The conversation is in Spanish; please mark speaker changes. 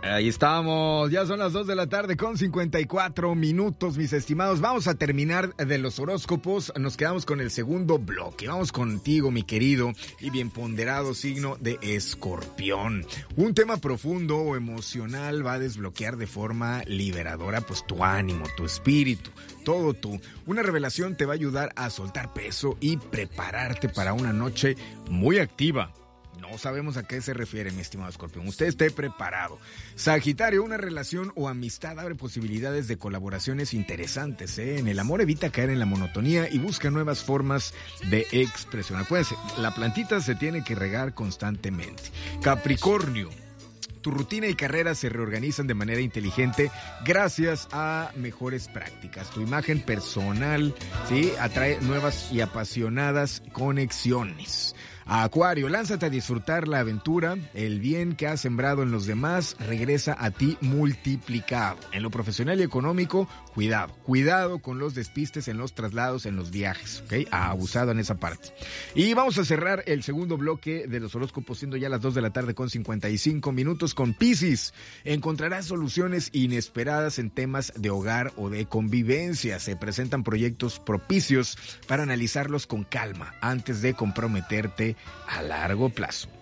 Speaker 1: Ahí estamos, ya son las 2 de la tarde con 54 minutos, mis estimados. Vamos a terminar de los horóscopos, nos quedamos con el segundo bloque. Vamos contigo, mi querido y bien ponderado signo de Escorpión. Un tema profundo o emocional va a desbloquear de forma liberadora pues tu ánimo, tu espíritu, todo tú. Una revelación te va a ayudar a soltar peso y prepararte para una noche muy activa. No sabemos a qué se refiere, mi estimado Escorpión. Usted esté preparado. Sagitario, una relación o amistad abre posibilidades de colaboraciones interesantes, ¿eh? En el amor evita caer en la monotonía y busca nuevas formas de expresión. Acuérdense, la plantita se tiene que regar constantemente. Capricornio. Tu rutina y carrera se reorganizan de manera inteligente gracias a mejores prácticas. Tu imagen personal, ¿sí?, atrae nuevas y apasionadas conexiones. Acuario, lánzate a disfrutar la aventura. El bien que has sembrado en los demás regresa a ti multiplicado. En lo profesional y económico, cuidado con los despistes en los traslados, en los viajes, ¿ok? Abusado en esa parte. Y vamos a cerrar el segundo bloque de los horóscopos, siendo ya las 2 de la tarde con 55 minutos con Piscis. Encontrarás soluciones inesperadas en temas de hogar o de convivencia. Se presentan proyectos propicios para analizarlos con calma antes de comprometerte a largo plazo.